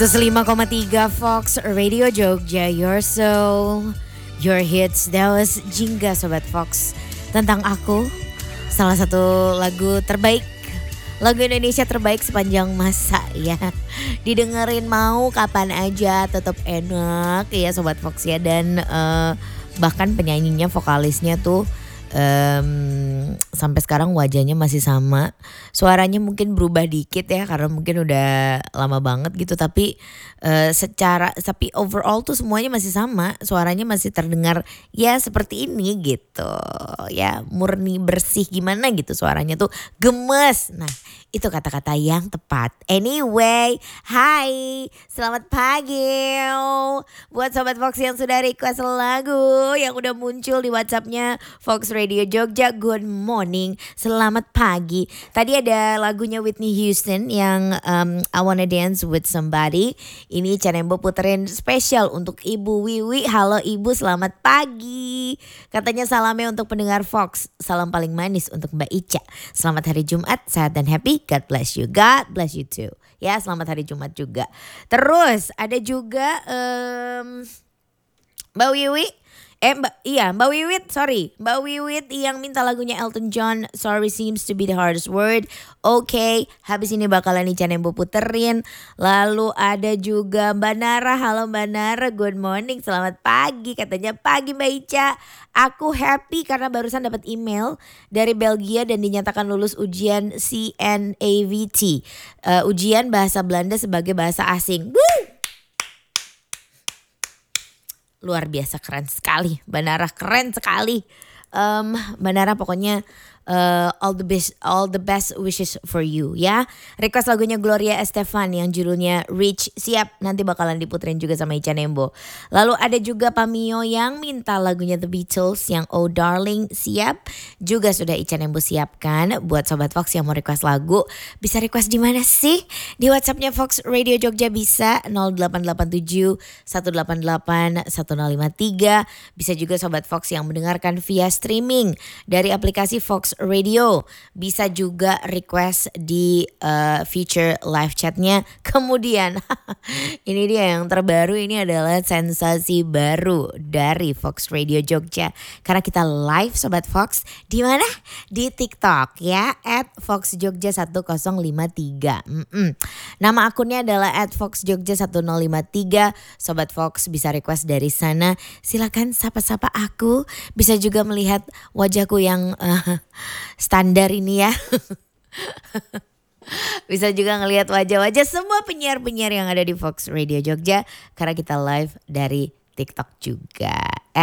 105,3 Fox Radio Jogja, your soul, your hits. That was Jingga Sobat Fox. Tentang aku, salah satu lagu terbaik, lagu Indonesia terbaik sepanjang masa ya. Didengerin mau kapan aja tetap enak ya Sobat Fox ya. Dan bahkan penyanyinya, vokalisnya tuh sampai sekarang wajahnya masih sama. Suaranya mungkin berubah dikit ya karena mungkin udah lama banget gitu, tapi tapi overall tuh semuanya masih sama. Suaranya masih terdengar ya seperti ini gitu. Ya murni bersih gimana gitu, suaranya tuh gemes. Nah, itu kata-kata yang tepat. Anyway, hai, selamat pagi buat Sobat Fox yang sudah request lagu, yang udah muncul di WhatsAppnya Fox Radio Jogja. Good morning, selamat pagi. Tadi ada lagunya Whitney Houston yang I Wanna Dance With Somebody. Ini Canembo puterin spesial untuk Ibu Wiwi. Halo Ibu, selamat pagi. Katanya salamnya untuk pendengar Fox. Salam paling manis untuk Mbak Ica. Selamat hari Jumat, sehat dan happy. God bless you, God bless you too. Ya, selamat hari Jumat juga. Terus ada juga Mbak Wiwi. Mbak Wiwit yang minta lagunya Elton John, Sorry Seems to be the Hardest Word. Oke, habis ini bakalan Ica Nembo puterin. Lalu ada juga Mbak Nara. Halo Mbak Nara, good morning, selamat pagi. Katanya pagi Mbak Ica, aku happy karena barusan dapat email dari Belgia dan dinyatakan lulus ujian CNAVT, ujian bahasa Belanda sebagai bahasa asing. Woo! Luar biasa, keren sekali Mbak Nara, keren sekali. Mbak Nara pokoknya all the best wishes for you ya. Request lagunya Gloria Estefan yang judulnya Rich, siap, nanti bakalan diputerin juga sama Ica Nembo. Lalu ada juga Pamio yang minta lagunya The Beatles yang Oh Darling, siap, juga sudah Ica Nembo siapkan. Buat Sobat Fox yang mau request lagu, bisa request di mana sih? Di WhatsAppnya Fox Radio Jogja bisa 0887 188 1053. Bisa juga Sobat Fox yang mendengarkan via streaming dari aplikasi Fox Radio, bisa juga request di feature live chatnya. Kemudian ini dia yang terbaru, ini adalah sensasi baru dari Fox Radio Jogja karena kita live Sobat Fox di mana? Di TikTok ya, @foxjogja1053. Nama akunnya adalah @foxjogja1053. Sobat Fox bisa request dari sana. Silakan sapa-sapa aku, bisa juga melihat wajahku yang standar ini ya. Bisa juga ngelihat wajah-wajah semua penyiar-penyiar yang ada di Fox Radio Jogja karena kita live dari TikTok juga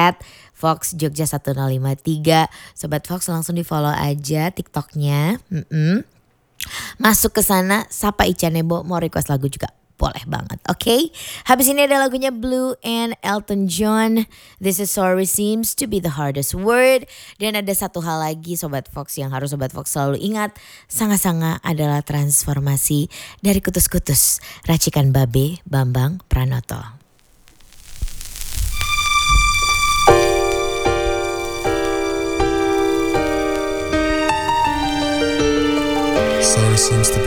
@foxjogja1053. Sobat Fox langsung di follow aja TikToknya. Masuk ke sana, sapa Ica Nembo, mau request lagu juga boleh banget, oke? Habis ini ada lagunya Blue and Elton John, This is Sorry Seems to be the Hardest Word. Dan ada satu hal lagi Sobat Fox yang harus Sobat Fox selalu ingat, Sanga-Sanga adalah transformasi dari kutus-kutus racikan Babe Bambang Pranoto. Sorry seems to be